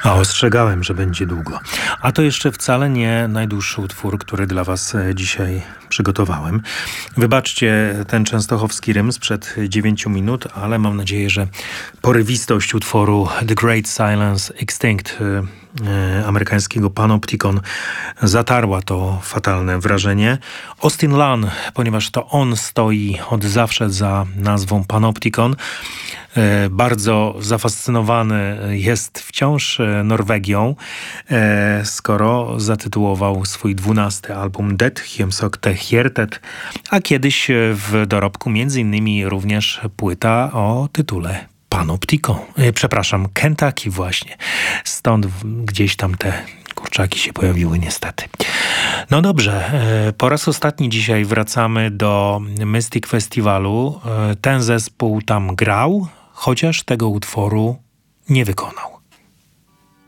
A ostrzegałem, że będzie długo. A to jeszcze wcale nie najdłuższy utwór, który dla was dzisiaj przygotowałem. Wybaczcie ten częstochowski rym sprzed 9 minut, ale mam nadzieję, że porywistość utworu The Great Silence Extinct amerykańskiego Panopticon zatarła to fatalne wrażenie. Austin Lunn, ponieważ to on stoi od zawsze za nazwą Panopticon, bardzo zafascynowany jest wciąż Norwegią, skoro zatytułował swój 12 album Det Hjemsökte Hjertet, a kiedyś w dorobku między innymi również płyta o tytule Panopticon. Kentucky właśnie. Stąd gdzieś tam te kurczaki się pojawiły niestety. No dobrze, po raz ostatni dzisiaj wracamy do Mystic Festiwalu. Ten zespół tam grał, chociaż tego utworu nie wykonał.